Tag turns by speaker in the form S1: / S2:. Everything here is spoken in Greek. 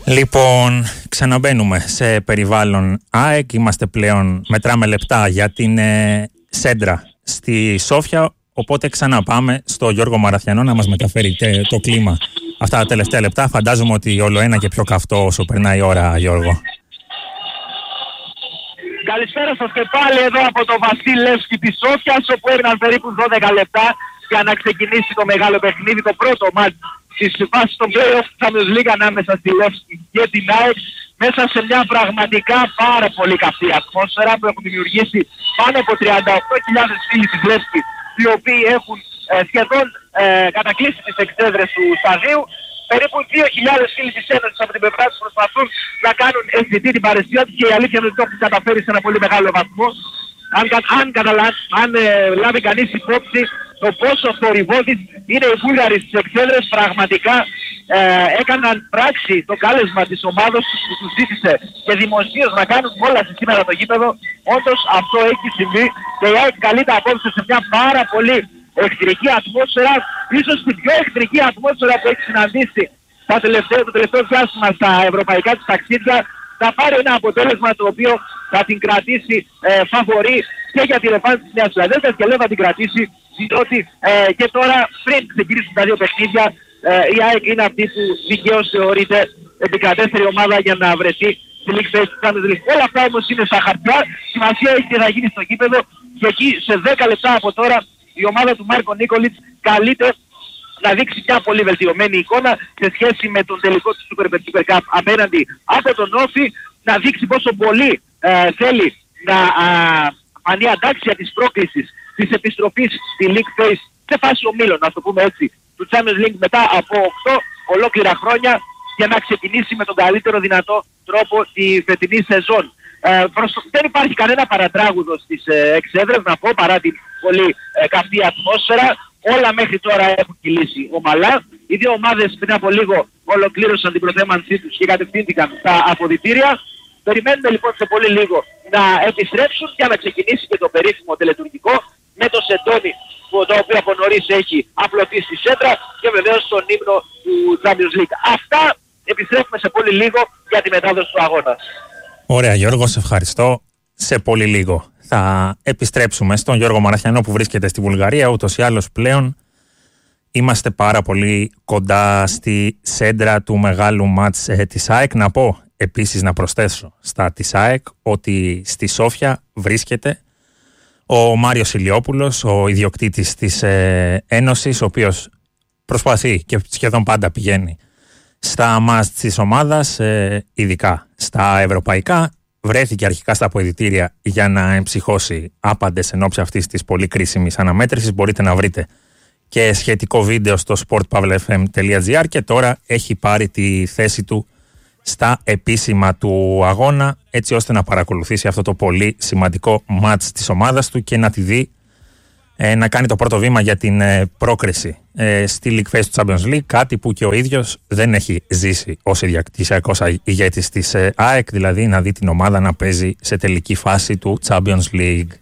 S1: Λοιπόν, ξαναμπαίνουμε σε περιβάλλον ΑΕΚ. Είμαστε πλέον, μετράμε λεπτά για την Σέντρα στη Σόφια. Οπότε ξαναπάμε στο Γιώργο Μαραθιανό να μας μεταφέρει το κλίμα αυτά τα τελευταία λεπτά. Φαντάζομαι ότι όλο ένα και πιο καυτό όσο περνάει η ώρα, Γιώργο.
S2: Καλησπέρα σας και πάλι εδώ από το Βασίλευσκι της Σόφιας, όπου έγιναν περίπου 12 λεπτά για να ξεκινήσει το μεγάλο παιχνίδι, το πρώτο μάτς της φάσης των play-off της Champions League ανάμεσα στη Λεύσκη και την ΑΕΚ, μέσα σε μια πραγματικά πάρα πολύ καυτή ατμόσφαιρα που έχουν δημιουργήσει πάνω από 38.000 φίλοι της Λεύσκης, οι οποίοι έχουν σχεδόν κατακλείσει τις εξέδρες του σταδίου. Περίπου 2.000 φίλοι της Ένωσης από την πλευρά τους προσπαθούν να κάνουν αισθητή την παρουσία τους και η αλήθεια είναι ότι το έχουν καταφέρει σε ένα πολύ μεγάλο βαθμό. Αν λάβει κανείς υπόψη το πόσο θορυβώδης είναι οι Βούλγαροι στις εξέδρες, πραγματικά έκαναν πράξη το κάλεσμα της ομάδος που τους ζήτησε και δημοσίως να κάνουν κόλαση σήμερα το γήπεδο. Όντως αυτό έχει συμβεί και η ΑΕΚ καλείται απόψε σε μια πάρα πολύ εχθρική ατμόσφαιρα, ίσως την πιο εχθρική ατμόσφαιρα που έχει συναντήσει το τελευταίο διάστημα στα ευρωπαϊκά της ταξίδια. Θα πάρει ένα αποτέλεσμα το οποίο θα την κρατήσει φαβορί και για τη ρεφάνση της Νέας Φιλαδέλφειας και λέω θα την κρατήσει διότι και τώρα πριν ξεκινήσουν τα δύο παιχνίδια η ΑΕΚ είναι αυτή που δικαίως θεωρείται επικρατέστερη ομάδα για να βρεθεί στη League Phase της Champions League. Όλα αυτά όμως είναι στα χαρτιά, σημασία έχει και θα γίνει στο γήπεδο και εκεί σε 10 λεπτά από τώρα η ομάδα του Μάρκο Νίκολιτς καλείται να δείξει μια πολύ βελτιωμένη εικόνα σε σχέση με τον τελικό του Super Cup απέναντι από τον Όφη, να δείξει πόσο πολύ θέλει να φανεί αντάξια της πρόκλησης της επιστροφής στη League Phase σε φάση ομίλων, να το πούμε έτσι, του Champions League μετά από 8 ολόκληρα χρόνια για να ξεκινήσει με τον καλύτερο δυνατό τρόπο τη φετινή σεζόν. Δεν υπάρχει κανένα παρατράγουδο στις εξέδρες, να πω, παρά την πολύ καυτή ατμόσφαιρα. Όλα μέχρι τώρα έχουν κυλήσει ομαλά. Οι δύο ομάδες πριν από λίγο ολοκλήρωσαν την προθέμανσή τους και κατευθύνθηκαν στα αποδυτήρια. Περιμένουμε λοιπόν σε πολύ λίγο να επιστρέψουν για να ξεκινήσει και το περίφημο τελετουργικό με το σεντόνι που το οποίο από νωρίς έχει απλωθεί στη Σέντρα και βεβαίως τον ύμνο του Champions League. Αυτά, επιστρέφουμε σε πολύ λίγο για τη μετάδοση του αγώνα.
S1: Ωραία Γιώργο, σε ευχαριστώ. Σε πολύ λίγο θα επιστρέψουμε στον Γιώργο Μαραθιανό που βρίσκεται στη Βουλγαρία. Ούτως ή άλλως πλέον είμαστε πάρα πολύ κοντά στη Σέντρα του μεγάλου μάτς της ΑΕΚ. Να πω επίσης, να προσθέσω στα της ΑΕΚ ότι στη Σόφια βρίσκεται ο Μάριος Ηλιόπουλος, ο ιδιοκτήτης της Ένωσης, ο οποίος προσπαθεί και σχεδόν πάντα πηγαίνει στα μάτς της ομάδας, ειδικά στα ευρωπαϊκά. Βρέθηκε αρχικά στα αποδυτήρια για να εμψυχώσει άπαντες εν ώψη αυτής της πολύ κρίσιμης αναμέτρησης. Μπορείτε να βρείτε και σχετικό βίντεο στο sportpavlefm.gr και τώρα έχει πάρει τη θέση του στα επίσημα του αγώνα, έτσι ώστε να παρακολουθήσει αυτό το πολύ σημαντικό μάτς της ομάδας του και να τη δει να κάνει το πρώτο βήμα για την πρόκριση στη League Phase του Champions League, κάτι που και ο ίδιος δεν έχει ζήσει ως ιδιοκτησιακός ηγέτης της ΑΕΚ, δηλαδή να δει την ομάδα να παίζει σε τελική φάση του Champions League.